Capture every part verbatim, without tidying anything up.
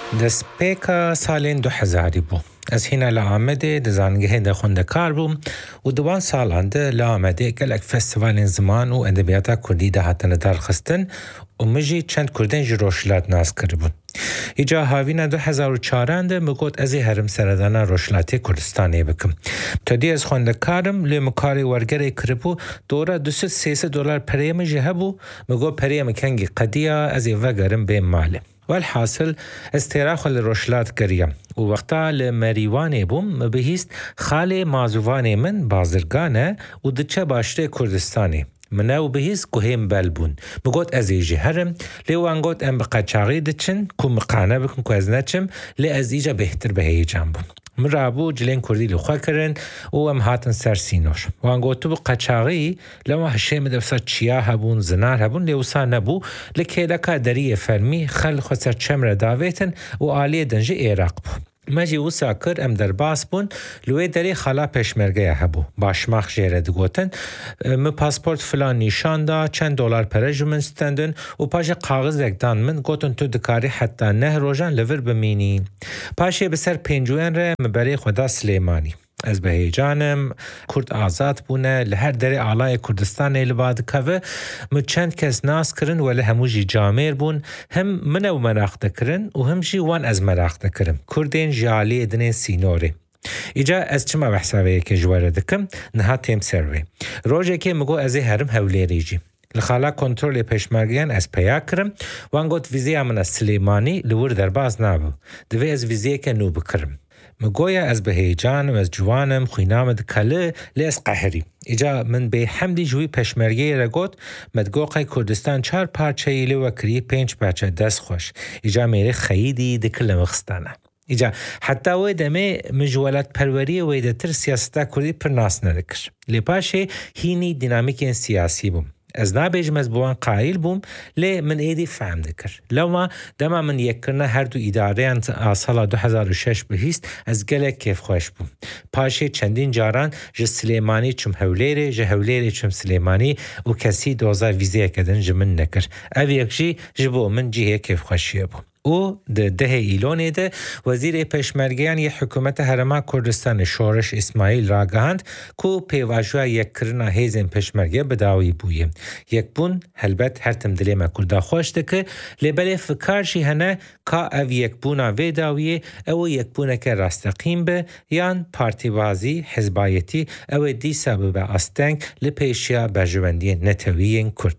دەستپێکە ساڵên دو هەزار بوو. Ez hîna li Amedê di zanîngehê de xwendekar bûm û di wan salan de li Amedê gelek festîvalên ziman û edebiyata Kurdî de hatine darxistin û min jî çend Kurdên ji Rojhilat nas kiribûn. Îca havîna du hezar û çaran de min got ez ê herim seredana Rojhilatê Kurdistanê bikim. Tedî ez xwendekarim lê min karê wergerê kiribû dora du sed sê sed dolar pereyê min jî hebû min got pereyê min kengî qediya ez ê vegerim bê malê. والحاصل استراخ لروشلات كريم ووقتا لمريواني بوم مبهيست خالي مازواني من بازرگانه و دچه باشته كردستاني منو بهيست كوهيم بلبون مگوت ازيجي هرم ليوان گوت ام بقاچاغي دچن كو مقانه بكم كو ازنچم لي ازيجا بهتر بهيجان بوم من رابو جلين كردي لخوا کرن و ام هاتن سر سينوش وان گوتو بقاچاغي لما هشي مدفسا چيا هبون زنار هبون ليوسا نبو لكي لكا دريه فرمي خل خسر چمر داويتن و آليه دنجي ايراق بو مجی وسا کر ام در باس بون لوی دری خلا پشمرگه هبو باشماخ جیره دگوتن م پاسپورت فلان نشان دا چند دلار پرج من ستندن و پاش کاغذ دکدان من گوتن تو دکاری حتی نه روزان لور بمینی پاشه بسر پنجوین ر مبری خدا سلیمانی از به هیجانم کرد آزاد بونه لهر دری آلای کردستان لباد که و چند کس ناس کرن ولی هموجی جامیر بون هم منو مراخته کرن و همشی وان از مراخته کرن کردین جالی دنین سینوری ایجا از چما بحثاوه که جواره دکم نها تیم سروی روژه که مگو ازی هرم هولیری جی لخالا کنترل پشمرگیان از پیا کرم وان گوت ویزی امن از سلیمانی لور در باز نابو دوی از ویزی که نو بکرم مگویا از به هیجان و از جوانم خوینام دکله لی از قهری ایجا من به حمدی جوی پشمرگی را گوت مدگوقای کردستان چار پارچه ایلی و کری پنج پارچه دست خوش ایجا میره خیدی دکل مخستانه ایجا حتی وی دمه مجولات پروری وی دتر سیاستا کردی پر ناس ندکر لی پاشه هینی دینامیک سیاسی بوم از نابیجم از بوان قائل بوم لی من ایدی فهم دکر لما دما من یک کرنه هر دو اداره سال دو هزار و شش بهیست از گله کیف خوش بوم پاشه چندین جاران جه سلیمانی چم هولیره جه هولیره چم سلیمانی و کسی دوزا ویزه کدن جمن نکر او یکجی جبو من جیه کیف خوشیه بوم او ده ده ایلونه ده وزیر پشمرگیان یک حکومت هرما کردستان شورش اسماعیل را گهاند کو پیواژوی یک کرنا هیزن پشمرگی بداوی بویه یک بون هلبت هر تم دلی ما کردا خوش دکه لبله فکرشی هنه کا او یک بونا ویداویه او یک بونه که راستقیم به یان پارتی بازی حزبایتی او دی سبب استنگ لپیشیا برجوندی نتویین کرد.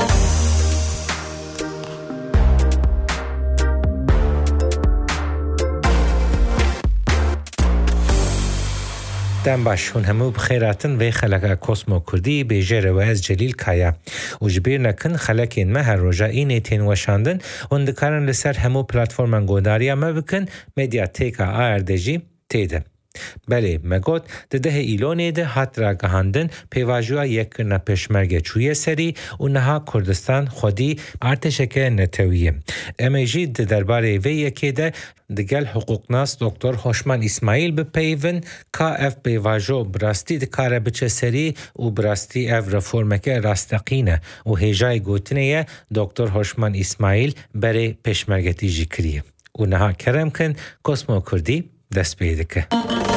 دم باشون همو بخیراتن و خلق کوسمو کردی به جره و از جلیل کایا و جبیر نکن خلق این مه هر روژا اینه تین وشاندن اندکارن لسر همو پلاتفورمان گوداریا ما بکن مدیاتیکا آردجی تیده بله مگود ده ده ایلونه ده هات را گهاندن پیواجوها یک کرنا پشمرگه چویه سری و نها کردستان خودی ارتشکه نتویه امیجی ده درباره وی یکی ده دگل حقوقناس دکتر هوشمان اسماعیل بپیون که اف پیواجو براستی دکاره بچه سری و براستی اف رفورمکه راستقینه و هیجای گوتنه دکتر هوشمان اسماعیل بره پشمرگه تیجی کریه و نها کرم کن کسمو کردی دست پیده که